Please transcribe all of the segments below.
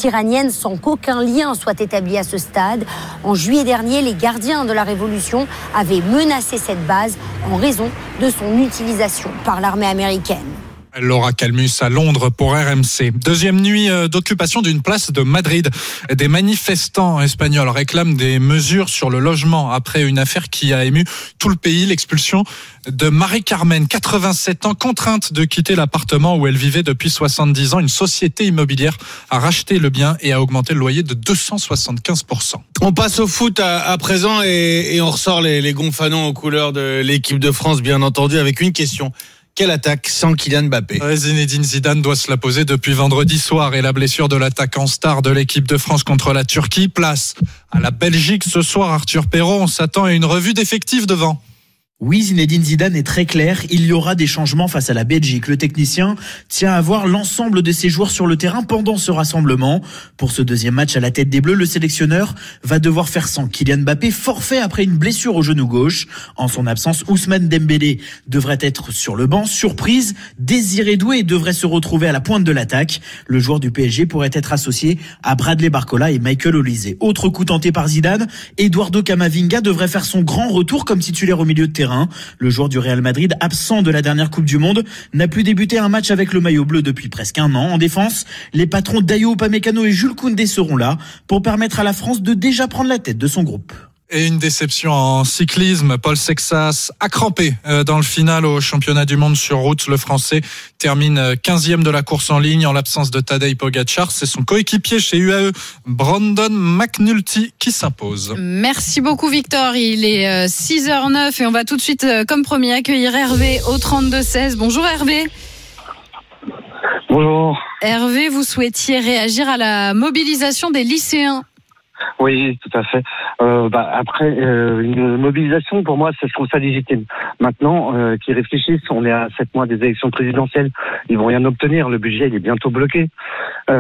terroristes iraniennes sans qu'aucun lien soit établi à ce stade. En juillet dernier, les gardiens de la révolution avaient menacé cette base en raison de son utilisation par l'armée américaine. Laura Calmus à Londres pour RMC. Deuxième nuit d'occupation d'une place de Madrid. Des manifestants espagnols réclament des mesures sur le logement après une affaire qui a ému tout le pays. L'expulsion de Marie-Carmen, 87 ans, contrainte de quitter l'appartement où elle vivait depuis 70 ans. Une société immobilière a racheté le bien et a augmenté le loyer de 275%. On passe au foot à présent et on ressort les gonfanons aux couleurs de l'équipe de France, bien entendu, avec une question. Quelle attaque sans Kylian Mbappé ? Zinedine Zidane doit se la poser depuis vendredi soir et la blessure de l'attaquant star de l'équipe de France contre la Turquie. Place à la Belgique ce soir, Arthur Perrault. On s'attend à une revue d'effectifs devant. Oui, Zinedine Zidane est très clair, il y aura des changements face à la Belgique. Le technicien tient à voir l'ensemble de ses joueurs sur le terrain pendant ce rassemblement. Pour ce deuxième match à la tête des Bleus, le sélectionneur va devoir faire sans Kylian Mbappé, forfait après une blessure au genou gauche. En son absence, Ousmane Dembélé devrait être sur le banc. Surprise, Désiré Doué devrait se retrouver à la pointe de l'attaque. Le joueur du PSG pourrait être associé à Bradley Barcola et Michael Olise. Autre coup tenté par Zidane, Eduardo Camavinga devrait faire son grand retour comme titulaire au milieu de terrain. Le joueur du Real Madrid, absent de la dernière Coupe du Monde, n'a plus débuté un match avec le maillot bleu depuis presque un an. En défense, les patrons Dayo Upamecano et Jules Koundé seront là pour permettre à la France de déjà prendre la tête de son groupe. Et une déception en cyclisme. Paul Sexas a crampé dans le final au championnat du monde sur route. Le Français termine 15e de la course en ligne en l'absence de Tadej Pogačar. C'est son coéquipier chez UAE, Brandon McNulty, qui s'impose. Merci beaucoup Victor. Il est 6h09 et on va tout de suite, comme promis, accueillir Hervé au 32-16. Bonjour Hervé. Bonjour. Hervé, vous souhaitiez réagir à la mobilisation des lycéens. Oui, tout à fait. Après, une mobilisation, pour moi, je trouve ça légitime. Maintenant, qu'ils réfléchissent, on est à 7 mois des élections présidentielles, ils vont rien obtenir, le budget il est bientôt bloqué. Tout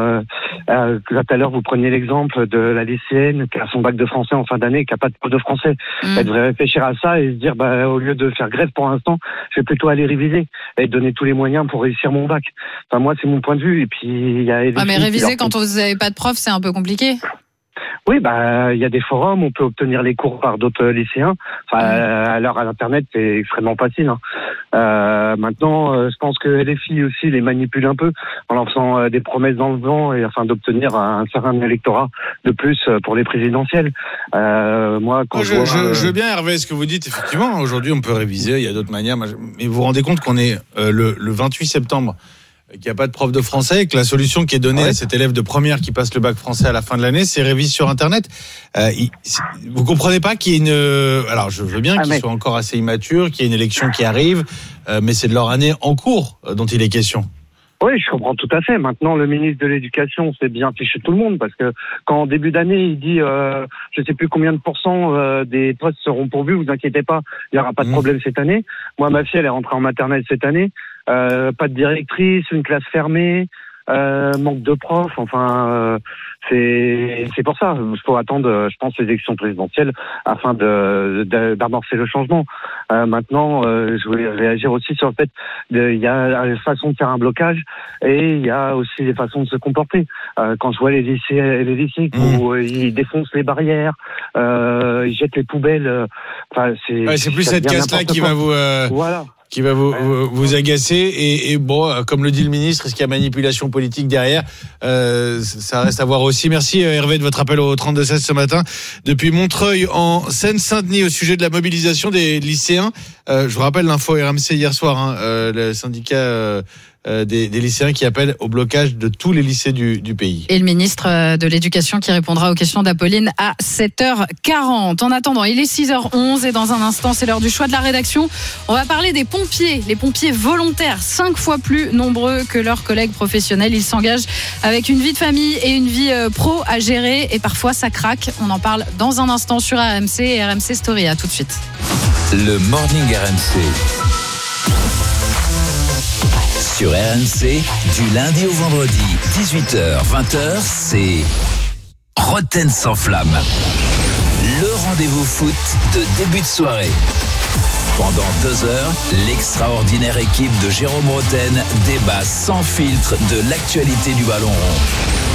à l'heure, vous preniez l'exemple de la lycéenne qui a son bac de français en fin d'année, qui n'a pas de prof de français. Elle devrait réfléchir à ça et se dire, au lieu de faire grève pour l'instant, je vais plutôt aller réviser et donner tous les moyens pour réussir mon bac. Enfin, moi, c'est mon point de vue. Et puis, il y a... mais réviser quand vous n'avez pas de prof, c'est un peu compliqué. Oui, il y a des forums, on peut obtenir les cours par d'autres lycéens. À l'heure à l'internet, c'est extrêmement facile. Maintenant, je pense que les filles aussi les manipulent un peu en leur faisant des promesses dans le vent et afin d'obtenir un certain électorat de plus pour les présidentielles. Moi, quand je veux bien Hervé ce que vous dites. Effectivement, aujourd'hui, on peut réviser. Il y a d'autres manières. Mais vous vous rendez compte qu'on est le 28 septembre. Qu'il n'y a pas de prof de français et que la solution qui est donnée à cet élève de première qui passe le bac français à la fin de l'année, c'est réviser sur Internet. Vous comprenez pas qu'il y ait une... Alors, je veux bien qu'ils soient encore assez immatures, qu'il y ait une élection qui arrive, mais c'est de leur année en cours dont il est question. Oui, je comprends tout à fait. Maintenant, le ministre de l'Éducation, c'est bien fichu tout le monde parce que quand en début d'année, il dit je sais plus combien de pourcents des postes seront pourvus, vous inquiétez pas, il n'y aura pas de problème cette année. Moi, ma fille, elle est rentrée en maternelle cette année. Pas de directrice, une classe fermée, manque de profs, c'est pour ça. Il faut attendre, je pense, les élections présidentielles afin d'amorcer le changement. Maintenant, je voulais réagir aussi sur le fait qu'il y a une façon de faire un blocage et il y a aussi des façons de se comporter. Quand je vois les lycées où ils défoncent les barrières, ils jettent les poubelles. C'est plus cette casse-là qui va vous... Voilà. Qui va vous agacer et bon, comme le dit le ministre, est-ce qu'il y a manipulation politique derrière, ça reste à voir aussi. Merci Hervé de votre appel au 32-16 ce matin depuis Montreuil en Seine-Saint-Denis au sujet de la mobilisation des lycéens. Je vous rappelle l'info RMC hier soir, le syndicat des lycéens qui appellent au blocage de tous les lycées du pays. Et le ministre de l'Éducation qui répondra aux questions d'Apolline à 7h40. En attendant, il est 6h11 et dans un instant, c'est l'heure du choix de la rédaction. On va parler des pompiers, les pompiers volontaires, 5 fois plus nombreux que leurs collègues professionnels. Ils s'engagent avec une vie de famille et une vie pro à gérer et parfois ça craque. On en parle dans un instant sur RMC et RMC Story. À tout de suite. Le Morning RMC. Sur RMC, du lundi au vendredi, 18h-20h, c'est Roten sans flamme. Le rendez-vous foot de début de soirée. Pendant 2 heures, l'extraordinaire équipe de Jérôme Roten débat sans filtre de l'actualité du ballon rond.